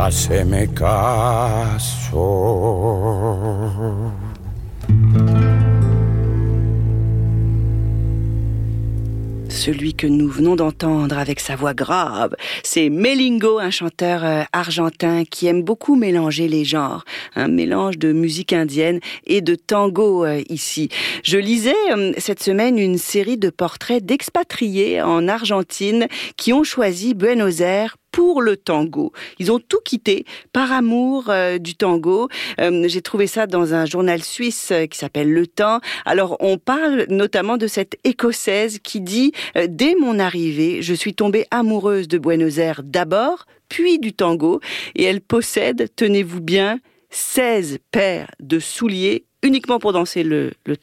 Haceme caso. Celui que nous venons d'entendre avec sa voix grave, c'est Melingo, un chanteur argentin qui aime beaucoup mélanger les genres. Un mélange de musique indienne et de tango ici. Je lisais cette semaine une série de portraits d'expatriés en Argentine qui ont choisi Buenos Aires pour le tango. Ils ont tout quitté par amour du tango. J'ai trouvé ça dans un journal suisse qui s'appelle Le Temps. Alors, on parle notamment de cette Écossaise qui dit « Dès mon arrivée, je suis tombée amoureuse de Buenos Aires d'abord, puis du tango. Et elle possède, tenez-vous bien, 16 paires de souliers uniquement pour danser le tango. »